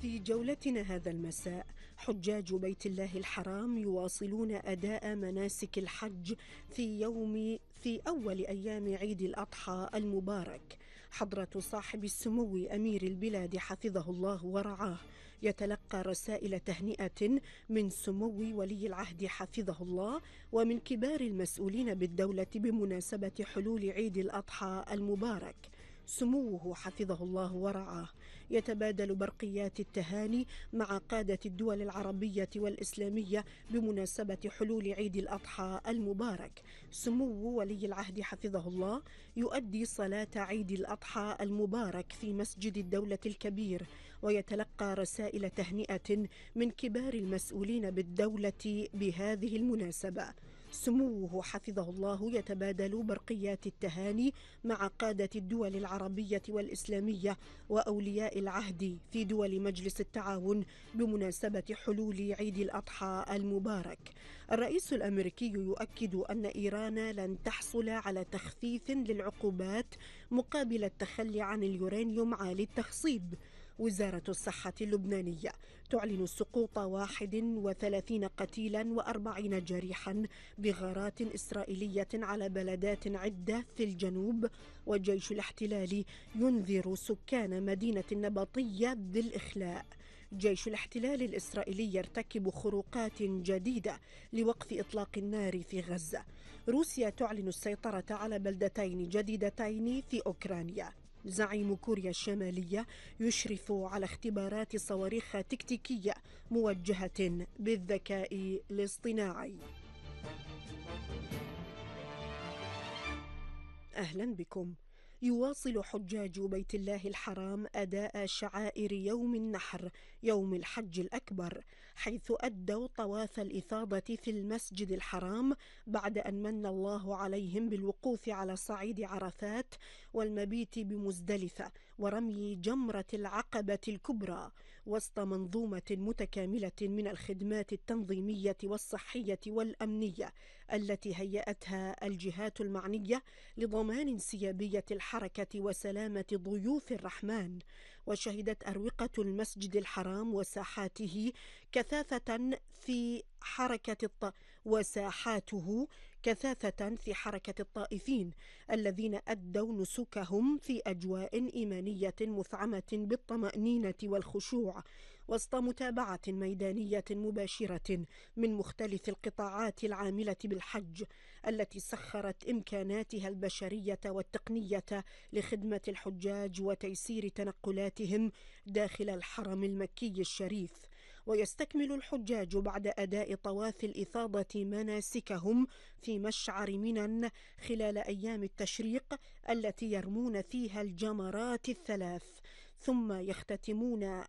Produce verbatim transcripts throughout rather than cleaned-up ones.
في جولتنا هذا المساء، حجاج بيت الله الحرام يواصلون أداء مناسك الحج في يوم في أول أيام عيد الأضحى المبارك. حضرة صاحب السمو أمير البلاد حفظه الله ورعاه يتلقى رسائل تهنئة من سمو ولي العهد حفظه الله ومن كبار المسؤولين بالدولة بمناسبة حلول عيد الأضحى المبارك. سموه حفظه الله ورعاه يتبادل برقيات التهاني مع قادة الدول العربية والإسلامية بمناسبة حلول عيد الأضحى المبارك. سمو ولي العهد حفظه الله يؤدي صلاة عيد الأضحى المبارك في مسجد الدولة الكبير، ويتلقى رسائل تهنئة من كبار المسؤولين بالدولة بهذه المناسبة. سموه حفظه الله يتبادل برقيات التهاني مع قادة الدول العربية والإسلامية وأولياء العهد في دول مجلس التعاون بمناسبة حلول عيد الأضحى المبارك. الرئيس الأمريكي يؤكد أن إيران لن تحصل على تخفيف للعقوبات مقابل التخلي عن اليورانيوم عالي التخصيب. وزارة الصحة اللبنانية تعلن سقوط واحد وثلاثين قتيلا وأربعين جريحا بغارات إسرائيلية على بلدات عدة في الجنوب، وجيش الاحتلال ينذر سكان مدينة النبطية بالإخلاء. جيش الاحتلال الإسرائيلي يرتكب خروقات جديدة لوقف إطلاق النار في غزة. روسيا تعلن السيطرة على بلدتين جديدتين في أوكرانيا. زعيم كوريا الشمالية يشرف على اختبارات صواريخ تكتيكية موجهة بالذكاء الاصطناعي. أهلا بكم. يواصل حجاج بيت الله الحرام أداء شعائر يوم النحر يوم الحج الأكبر، حيث أدوا طواف الإفاضة في المسجد الحرام بعد أن من الله عليهم بالوقوف على صعيد عرفات والمبيت بمزدلفة ورمي جمرة العقبة الكبرى، وسط منظومة متكاملة من الخدمات التنظيمية والصحية والأمنية التي هيأتها الجهات المعنية لضمان انسيابية الحركة وسلامة ضيوف الرحمن. وشهدت أروقة المسجد الحرام وساحاته كثافة في حركة الط... وساحاته كثافة في حركة الطائفين الذين أدوا نسكهم في أجواء إيمانية مفعمة بالطمأنينة والخشوع، وسط متابعة ميدانية مباشرة من مختلف القطاعات العاملة بالحج التي سخرت إمكاناتها البشرية والتقنية لخدمة الحجاج وتيسير تنقلاتهم داخل الحرم المكي الشريف. ويستكمل الحجاج بعد أداء طواف الإفاضة مناسكهم في مشعر منى خلال أيام التشريق التي يرمون فيها الجمرات الثلاث، ثم يختتمون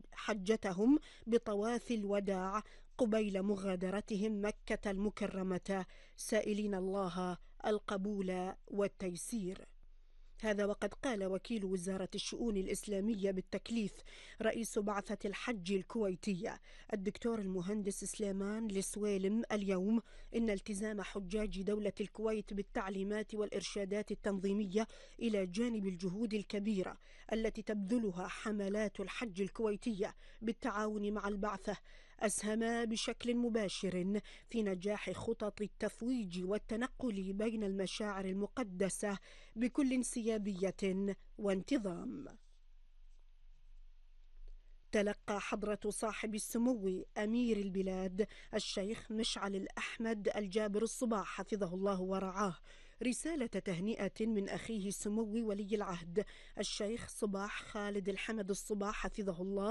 حجتهم بطواف الوداع قبيل مغادرتهم مكة المكرمة، سائلين الله القبول والتيسير. هذا وقد قال وكيل وزارة الشؤون الإسلامية بالتكليف رئيس بعثة الحج الكويتية الدكتور المهندس سليمان السويلم اليوم إن التزام حجاج دولة الكويت بالتعليمات والإرشادات التنظيمية إلى جانب الجهود الكبيرة التي تبذلها حملات الحج الكويتية بالتعاون مع البعثة أسهم بشكل مباشر في نجاح خطط التفويج والتنقل بين المشاعر المقدسة بكل انسيابية وانتظام. تلقى حضرة صاحب السمو أمير البلاد الشيخ مشعل الأحمد الجابر الصباح حفظه الله ورعاه رسالة تهنئة من أخيه السمو ولي العهد الشيخ صباح خالد الحمد الصباح حفظه الله